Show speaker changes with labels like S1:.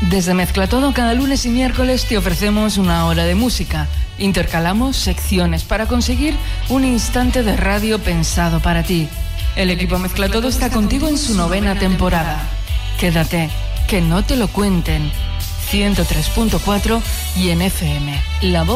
S1: Desde Mezcla Todo, cada lunes y miércoles te ofrecemos una hora de música. Intercalamos secciones para conseguir un instante de radio pensado para ti. El equipo Mezcla Todo está contigo en su 9ª temporada. Quédate, que no te lo cuenten. 103.4 y en FM. La voz